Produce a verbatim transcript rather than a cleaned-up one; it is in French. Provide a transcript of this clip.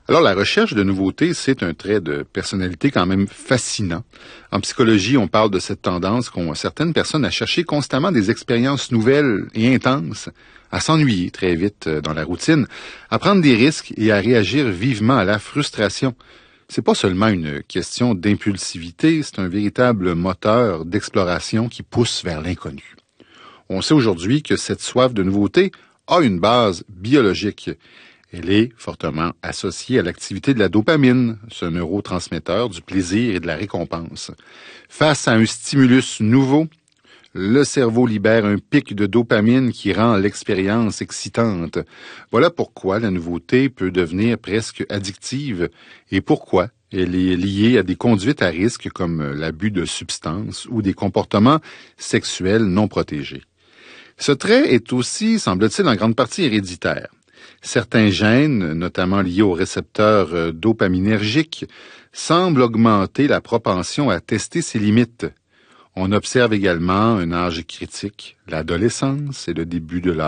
Alors, la recherche de nouveautés, c'est un trait de personnalité quand même fascinant. En psychologie, on parle de cette tendance qu'ont certaines personnes à chercher constamment des expériences nouvelles et intenses, à s'ennuyer très vite dans la routine, à prendre des risques et à réagir vivement à la frustration. C'est pas seulement une question d'impulsivité, c'est un véritable moteur d'exploration qui pousse vers l'inconnu. On sait aujourd'hui que cette soif de nouveauté a une base biologique. Elle est fortement associée à l'activité de la dopamine, ce neurotransmetteur du plaisir et de la récompense. Face à un stimulus nouveau, le cerveau libère un pic de dopamine qui rend l'expérience excitante. Voilà pourquoi la nouveauté peut devenir presque addictive et pourquoi elle est liée à des conduites à risque comme l'abus de substances ou des comportements sexuels non protégés. Ce trait est aussi, semble-t-il, en grande partie héréditaire. Certains gènes, notamment liés aux récepteurs dopaminergiques, semblent augmenter la propension à tester ses limites. On observe également un âge critique, l'adolescence et le début de l'âge